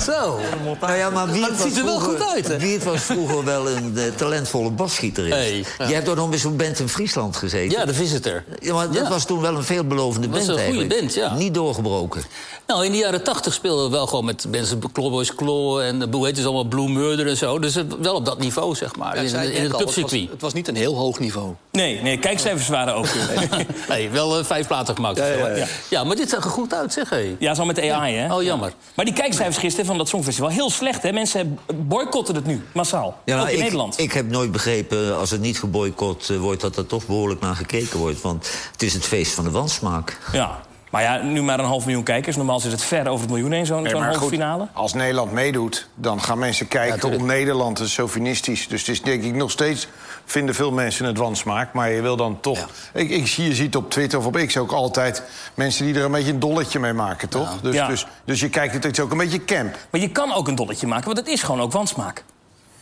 Zo. Nou ja, maar het ziet er wel goed uit, hè? Wiert was vroeger wel een talentvolle basgitarist. Hey, ja. Je hebt ook nog bij zo'n band in Friesland gezeten. Ja, de Visitor. Ja, maar dat was toen wel een veelbelovende band eigenlijk. Dat was een goede band, ja. Niet doorgebroken. Nou, in de jaren 80 speelden we wel gewoon met mensen... Clawboys Claw en hoe heet het allemaal, Blue Murder en zo. Dus wel op dat niveau, zeg maar, in het clubcircuit. Het was niet een heel hoog niveau. Nee, kijkcijfers waren ook... Nee, wel 5 platen gemaakt. Ja, maar dit zag er goed uit, zeg. Hey. Ja, zo met de AI, hè? Oh, jammer. Maar die kijkcijfers gisteren van dat Songfestival, heel slecht, hè? Mensen boycotten het nu, massaal. Ja, ook in Nederland. Ik heb nooit begrepen, als het niet geboycott wordt... dat er toch behoorlijk naar gekeken wordt. Want het is het feest van de wansmaak. Ja. Maar ja, nu maar 500.000 kijkers. Normaal zit het ver over het miljoen heen, zo'n halve finale. Als Nederland meedoet, dan gaan mensen kijken om Nederland. Dat is chauvinistisch. Dus het is denk ik nog steeds... vinden veel mensen het wansmaak. Maar je wil dan toch... Ja. Je ziet op Twitter of op X ook altijd... mensen die er een beetje een dolletje mee maken, toch? Ja. Dus je kijkt het ook een beetje camp. Maar je kan ook een dolletje maken, want het is gewoon ook wansmaak.